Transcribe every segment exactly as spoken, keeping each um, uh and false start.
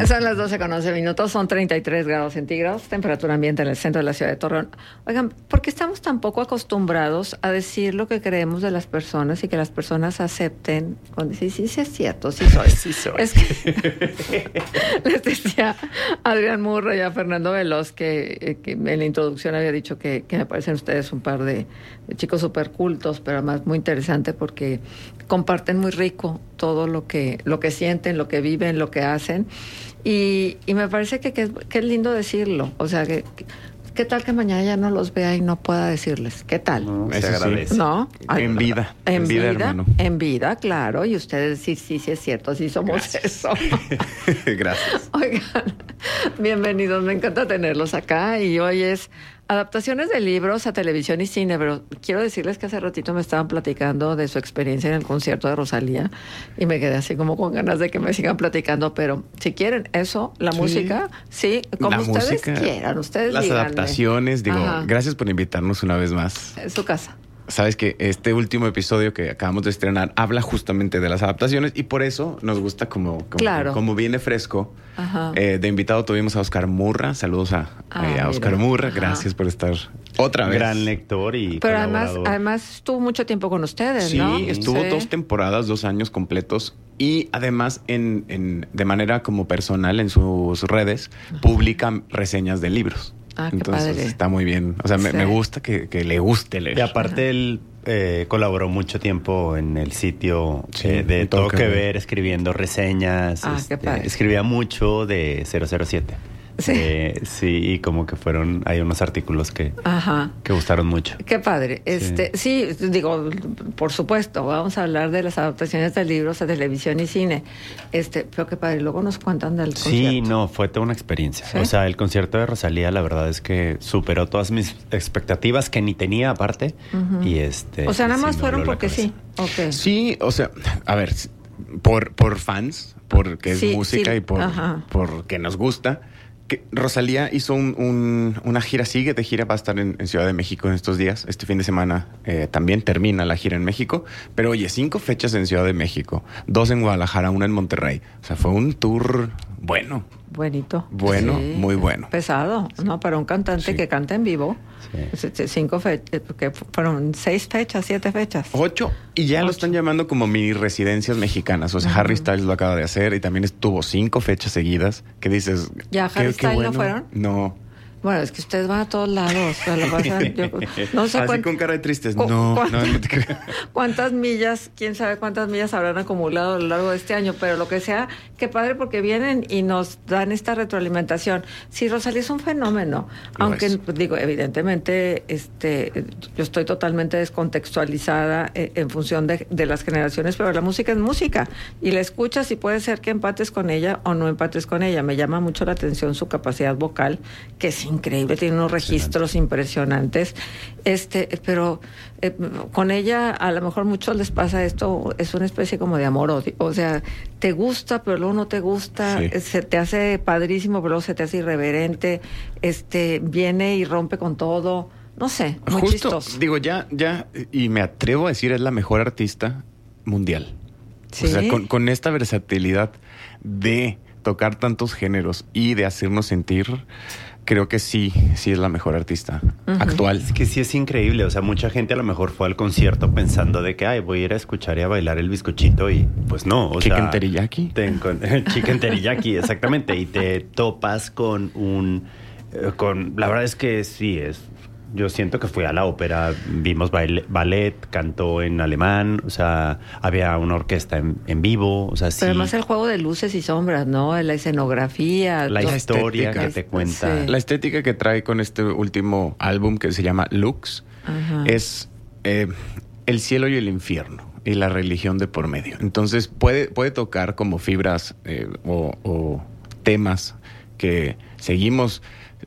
Son las doce con once minutos, son treinta y tres grados centígrados, temperatura ambiente en el centro de la ciudad de Torreón. Oigan, ¿por qué estamos tan poco acostumbrados a decir lo que creemos de las personas y que las personas acepten? Cuando dicen, sí, sí es cierto, sí soy. Sí soy. Es que les decía Adrián Murray y a Fernando Veloz que, que en la introducción había dicho que, que me parecen ustedes un par de, de chicos súper cultos, pero además muy interesante porque comparten muy rico todo lo que, lo que sienten, lo que viven, lo que hacen. Y, y me parece que, que, es, que es lindo decirlo. O sea, que, que ¿qué tal que mañana ya no los vea y no pueda decirles? ¿Qué tal? No, se agradece. ¿No? En vida. En, en vida, vida, hermano. En vida, claro. Y ustedes sí, sí, sí es cierto. Sí somos Gracias. eso. Gracias. Oigan, bienvenidos. Me encanta tenerlos acá. Y hoy es adaptaciones de libros a televisión y cine, pero quiero decirles que hace ratito me estaban platicando de su experiencia en el concierto de Rosalía y me quedé así como con ganas de que me sigan platicando, pero si quieren eso, la Sí. música, sí, como La ustedes música, quieran, ustedes Las díganme. adaptaciones, digo, Ajá. gracias por invitarnos una vez más. Es su casa. Sabes que este último episodio que acabamos de estrenar habla justamente de las adaptaciones y por eso nos gusta como, como, Claro. como viene fresco. Ajá. Eh, de invitado tuvimos a Oscar Murra. Saludos a, Ah, eh, a Oscar mira. Murra. Ajá. Gracias por estar otra vez. Gran lector y Pero además, colaborador. además estuvo mucho tiempo con ustedes, Sí, ¿no? estuvo Sí. dos temporadas, dos años completos y además en, en, de manera como personal en sus redes publican reseñas de libros. Ah, qué Entonces padre. está muy bien. O sea, me, Sí. me gusta que, que le guste leer. Y aparte él eh, colaboró mucho tiempo en el sitio Sí, eh, de en Todo Todo Que Que Ver, Ver. escribiendo reseñas. Ah, qué padre. Escribía mucho de cero cero siete. Sí. Eh, sí, y como que fueron, hay unos artículos que, Ajá. que gustaron mucho. Qué padre. Este, sí. digo, por supuesto, vamos a hablar de las adaptaciones de libros a televisión y cine. Este, pero qué padre, luego nos cuentan del Sí, concierto. no, fue toda una experiencia. ¿Sí? O sea, el concierto de Rosalía, la verdad es que superó todas mis expectativas, que ni tenía aparte. Ujú. Y este. O sea, nada sí más me fueron voló la porque sí. cabeza. Ok. Sí, o sea, a ver, por, por fans, porque es Sí, música sí, y por ajá. porque nos gusta. Que Rosalía hizo un, un, una gira, sigue de gira, va a estar en, en Ciudad de México en estos días. Este fin de semana eh, también termina la gira en México. Pero oye, cinco fechas en Ciudad de México, dos en Guadalajara, una en Monterrey. O sea, fue un tour bueno. Buenito. Bueno, Sí. muy bueno. Pesado, ¿no? Para un cantante Sí. que canta en vivo. Sí. C- c- Cinco fechas, porque fueron seis fechas, siete fechas. Ocho. Y ya Ocho. lo están llamando como mini residencias mexicanas. O sea, Ujú. Harry Styles lo acaba de hacer y también estuvo cinco fechas seguidas. Que dices. ¿Ya qué- Harry qué Styles no bueno. fueron? No. Bueno, es que ustedes van a todos lados. O sea, lo pasan- yo- no sé Así cuán- con cara de tristes. cu- No, cuán- no, no te creo. cuántas millas, quién sabe cuántas millas habrán acumulado a lo largo de este año, pero lo que sea, qué padre porque vienen y nos dan esta retroalimentación. Sí, Rosalía es un fenómeno, Lo aunque es. pues, digo, evidentemente, este, yo estoy totalmente descontextualizada eh, en función de, de las generaciones, pero la música es música y la escuchas y puede ser que empates con ella o no empates con ella. Me llama mucho la atención su capacidad vocal, que es increíble, tiene unos registros impresionantes, este, pero eh, con ella a lo mejor muchos les pasa esto, es una especie como de amor-odio, o sea, te gusta pero luego no te gusta, Sí. eh, se te hace padrísimo pero luego se te hace irreverente, este, viene y rompe con todo, no sé, muy Justo, chistoso. digo, ya, ya, y me atrevo a decir, es la mejor artista mundial. Sí. O sea, con, con esta versatilidad de tocar tantos géneros y de hacernos sentir, creo que sí, sí es la mejor artista Ujú. actual. Es que sí es increíble, o sea, mucha gente a lo mejor fue al concierto pensando de que, ay, voy a ir a escuchar y a bailar el bizcochito y pues no, o Chicken sea... teriyaki. Te encon- Chicken teriyaki, exactamente, y te topas con un... eh, con La verdad es que sí, es... Yo siento que fui a la ópera, vimos baile- ballet, cantó en alemán, o sea, había una orquesta en, en vivo, o sea, sí... Pero además el juego de luces y sombras, ¿no? La escenografía. La todo- historia estética. que te cuenta. Sí. La estética que trae con este último álbum que se llama Lux Ajá. es eh, el cielo y el infierno y la religión de por medio. Entonces puede, puede tocar como fibras eh, o, o temas que seguimos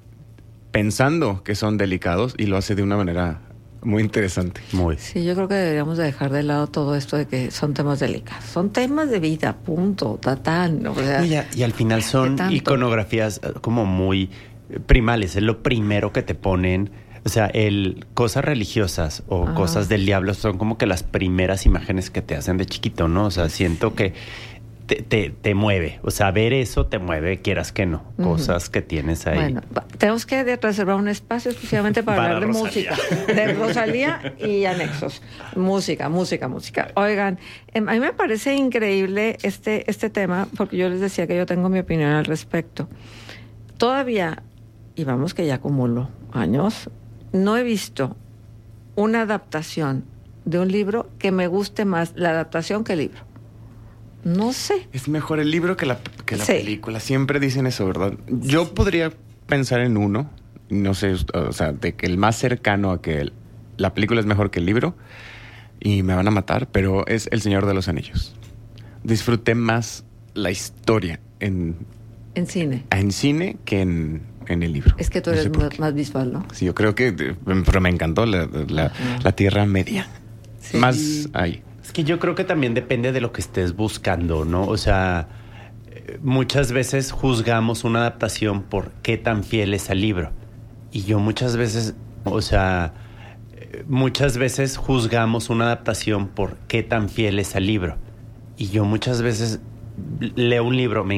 pensando que son delicados y lo hace de una manera muy interesante. Muy... Sí, yo creo que deberíamos de dejar de lado todo esto de que son temas delicados. Son temas de vida, punto, tatán. O sea, No, y, a- y al final ¿qué son tanto? iconografías eh, como muy eh, primales, es lo primero que te ponen. O sea, el cosas religiosas o Ajá. cosas del diablo son como que las primeras imágenes que te hacen de chiquito, ¿no? O sea, siento que te, te, te mueve. O sea, ver eso te mueve, quieras que no. Uh-huh. Cosas que tienes ahí. Bueno, tenemos que reservar un espacio exclusivamente para, para hablar de Rosalía. música. De Rosalía y anexos. Música, música, música. Oigan, a mí me parece increíble este, este tema, porque yo les decía que yo tengo mi opinión al respecto. Todavía, y vamos que ya acumulo años, no he visto una adaptación de un libro que me guste más la adaptación que el libro. No sé. Es mejor el libro que la, que la sí. película. Siempre dicen eso, ¿verdad? Yo sí. podría pensar en uno, no sé, o sea, de que el más cercano a que el, la película es mejor que el libro, y me van a matar, pero es El Señor de los Anillos. Disfruté más la historia en... En cine. En cine que en, en el libro. Es que tú eres no más, más visual, ¿no? Sí, yo creo que... Pero me encantó la, la, la Tierra Media. Sí. Más ahí. Es que yo creo que también depende de lo que estés buscando, ¿no? O sea, muchas veces juzgamos una adaptación por qué tan fiel es al libro. Y yo muchas veces, o sea, muchas veces juzgamos una adaptación por qué tan fiel es al libro. Y yo muchas veces leo un libro, me